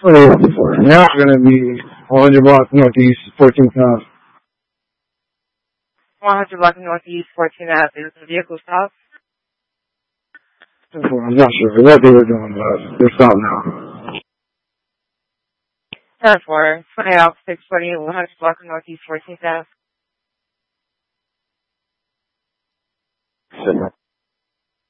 Now we're going to be 100 block northeast, 14th Ave. 100 block northeast, 14th Ave. Is the vehicle stopped? I'm not sure what they were doing, but they're stopped now. 10-4, 20 out, 620, 100 block northeast, 14th Ave.